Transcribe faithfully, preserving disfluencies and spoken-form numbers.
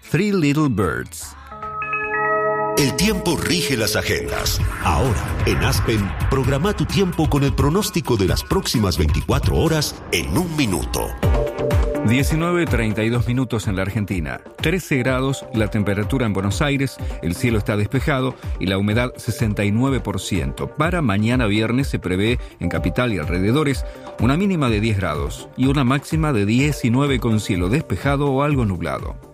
Three Little Birds. El tiempo rige las agendas. Ahora, en Aspen, programa tu tiempo con el pronóstico de las próximas veinticuatro horas en un minuto. diecinueve treinta y dos minutos en la Argentina, trece grados la temperatura en Buenos Aires, el cielo está despejado y la humedad sesenta y nueve por ciento. Para mañana viernes se prevé en Capital y alrededores una mínima de diez grados y una máxima de diecinueve con cielo despejado o algo nublado.